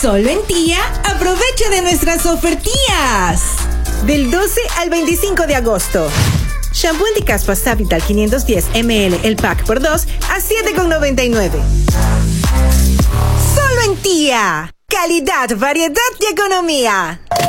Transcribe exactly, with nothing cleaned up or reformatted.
Solo en Tía, aprovecha de nuestras ofertías. Del doce al veinticinco de agosto. Shampoo Anticaspa Savital quinientos diez mililitros, el pack por dos a siete con noventa y nueve. Solo en Tía. Calidad, variedad y economía.